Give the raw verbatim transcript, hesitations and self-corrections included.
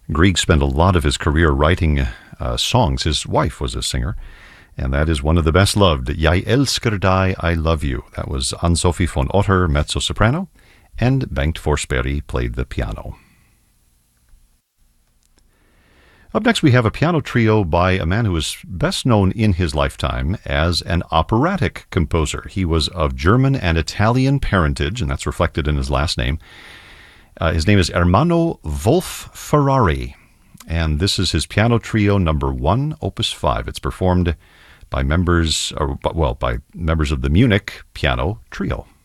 Grieg spent a lot of his career writing uh, songs. His wife was a singer, and that is one of the best loved, Jeg elsker deg, I love you. That was Ann-Sophie von Otter, mezzo-soprano, and Bengt Forsberg played the piano. Up next, we have a piano trio by a man who was best known in his lifetime as an operatic composer. He was of German and Italian parentage, and that's reflected in his last name. Uh, his name is Ermanno Wolf Ferrari, and this is his piano trio number one, opus five. It's performed by members, or, well, by members of the Munich Piano Trio.